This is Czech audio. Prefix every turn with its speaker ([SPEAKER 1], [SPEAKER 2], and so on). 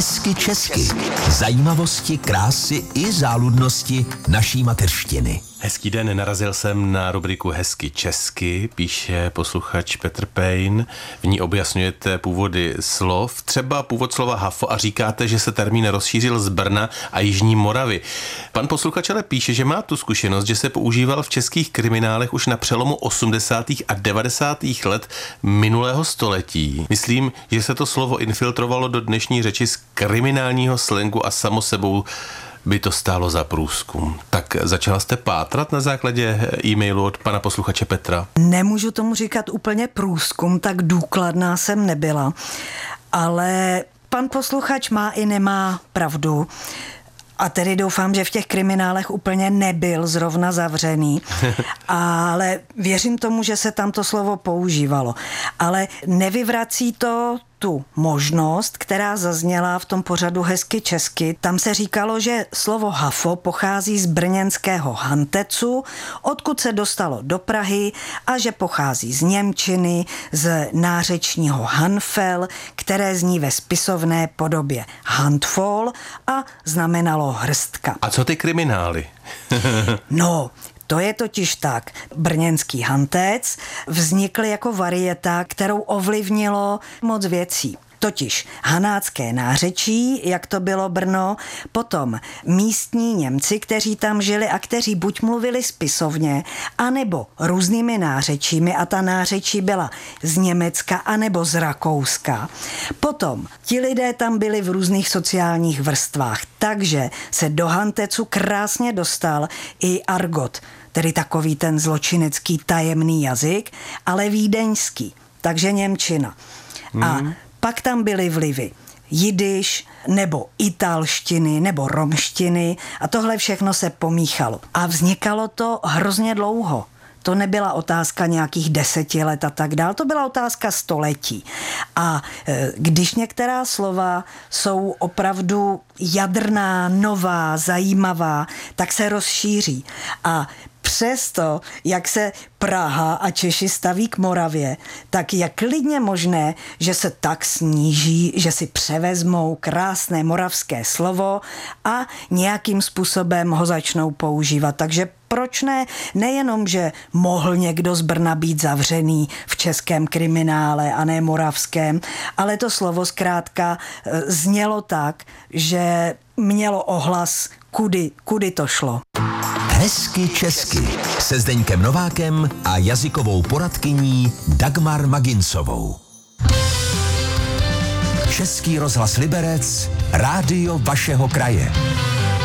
[SPEAKER 1] Hezky česky. Zajímavosti, krásy i záludnosti naší mateřštiny.
[SPEAKER 2] Hezký den, narazil jsem na rubriku Hezky česky, píše posluchač Petr Payne. V ní objasňujete původy slov, třeba původ slova hafo a říkáte, že se termín rozšířil z Brna a Jižní Moravy. Pan posluchač ale píše, že má tu zkušenost, že se používal v českých kriminálech už na přelomu 80. a 90. let minulého století. Myslím, že se to slovo infiltrovalo do dnešní řeči z kriminálního slangu a samo sebou by to stálo za průzkum. Tak začala jste pátrat na základě e-mailu od pana posluchače Petra?
[SPEAKER 3] Nemůžu tomu říkat úplně průzkum, tak důkladná jsem nebyla. Ale pan posluchač má i nemá pravdu. A tedy doufám, že v těch kriminálech úplně nebyl zrovna zavřený. Ale věřím tomu, že se tam to slovo používalo. Ale nevyvrací to tu možnost, která zazněla v tom pořadu Hezky česky. Tam se říkalo, že slovo hafo pochází z brněnského Hantecu, odkud se dostalo do Prahy a že pochází z němčiny, z nářečního Hanfel, které zní ve spisovné podobě Handvoll a znamenalo hrstka.
[SPEAKER 2] A co ty kriminály?
[SPEAKER 3] No, to je totiž tak. Brněnský Hantec vznikl jako varieta, kterou ovlivnilo moc věcí. Totiž hanácké nářečí, jak to bylo Brno, potom místní Němci, kteří tam žili a kteří buď mluvili spisovně, anebo různými nářečími a ta nářečí byla z Německa anebo z Rakouska. Potom ti lidé tam byli v různých sociálních vrstvách, takže se do Hantecu krásně dostal i argot, tedy takový ten zločinecký tajemný jazyk, ale vídeňský, takže němčina. A pak tam byly vlivy jidiš, nebo italštiny, nebo romštiny a tohle všechno se pomíchalo. A vznikalo to hrozně dlouho. To nebyla otázka nějakých 10 let a tak dál, to byla otázka století. A když některá slova jsou opravdu jadrná, nová, zajímavá, tak se rozšíří. A přesto, jak se Praha a Češi staví k Moravě, tak je klidně možné, že se tak sníží, že si převezmou krásné moravské slovo a nějakým způsobem ho začnou používat. Takže proč ne? Nejenom, že mohl někdo z Brna být zavřený v českém kriminále a ne moravském, ale to slovo zkrátka znělo tak, že mělo ohlas, kudy to šlo.
[SPEAKER 1] Hezky česky se Zdeňkem Novákem a jazykovou poradkyní Dagmar Maginsovou. Český rozhlas Liberec, rádio vašeho kraje.